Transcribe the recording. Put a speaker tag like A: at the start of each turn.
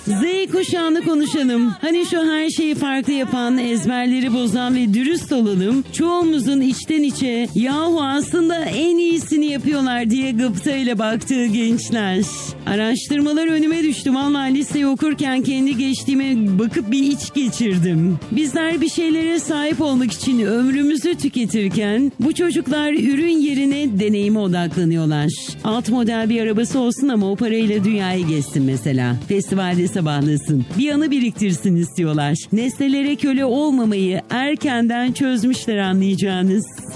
A: Z kuşağını konuşalım. Hani şu her şeyi farklı yapan, ezberleri bozan ve dürüst olalım. Çoğumuzun içten içe yahu aslında en iyisini yapıyorlar diye gıptayla baktığı gençler. Araştırmalar önüme düştü. Vallahi liseyi okurken kendi geçtiğime bakıp bir iç geçirdim. Bizler bir şeylere sahip olmak için ömrümüzü tüketirken bu çocuklar ürün yerine deneyime odaklanıyorlar. Alt model bir arabası olsun ama o parayla dünyayı gezsin mesela. Festivalde sabahlasın. Bir anı biriktirsin istiyorlar. Nesnelere köle olmamayı erkenden çözmüşler anlayacağınız.